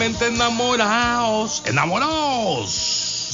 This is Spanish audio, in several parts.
Enamorados, enamorados.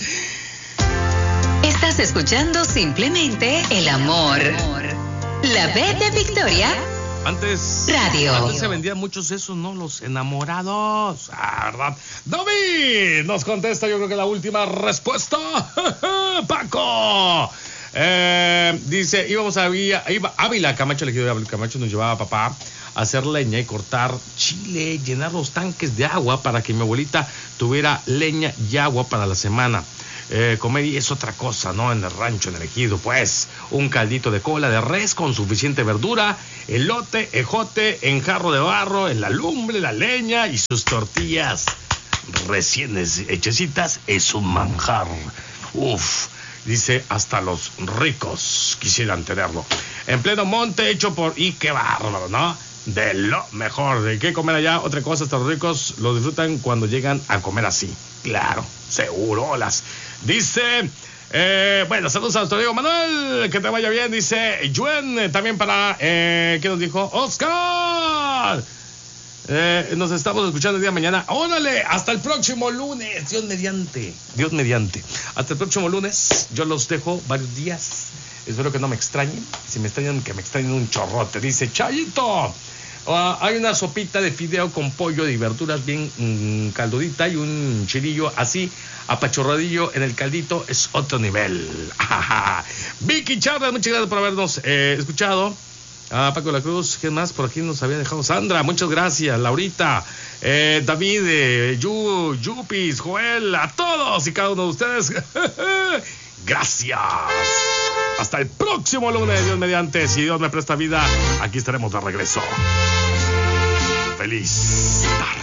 Estás escuchando Simplemente el Amor. La B de Victoria. Antes se vendían muchos esos, ¿no? Los enamorados. ¿Verdad? David nos contesta, yo creo que la última respuesta. Paco. Dice, íbamos a Ávila Camacho, el ejido de Ávila Camacho nos llevaba a papá a hacer leña y cortar chile, llenar los tanques de agua para que mi abuelita tuviera leña y agua para la semana. Comer y es otra cosa, ¿no? En el rancho, en el ejido, pues, un caldito de cola de res con suficiente verdura, elote, ejote, en jarro de barro, en la lumbre, la leña y sus tortillas recién hechecitas, es un manjar. Uf, dice, hasta los ricos quisieran tenerlo. En pleno monte, hecho por... Y qué bárbaro, ¿no? De lo mejor. ¿De qué comer allá? Otra cosa, hasta los ricos lo disfrutan cuando llegan a comer así. Claro, seguro. Dice, bueno, saludos a nuestro amigo Manuel, que te vaya bien. Dice, Juen, también para, ¿qué nos dijo? ¡Oscar! Nos estamos escuchando el día de mañana. ¡Órale! Hasta el próximo lunes, Dios mediante. Hasta el próximo lunes, yo los dejo varios días. Espero que no me extrañen. Si me extrañan, que me extrañen un chorrote. Dice, Chayito, hay una sopita de fideo con pollo y verduras bien caldudita y un chilillo así, apachorradillo en el caldito, es otro nivel. Vicky Charles, muchas gracias por habernos escuchado. Paco de la Cruz, ¿qué más? Por aquí nos había dejado Sandra, muchas gracias. Laurita, David, Yupis, Joel, a todos y cada uno de ustedes. Gracias. Hasta el próximo lunes, Dios mediante. Si Dios me presta vida, aquí estaremos de regreso. Feliz tarde.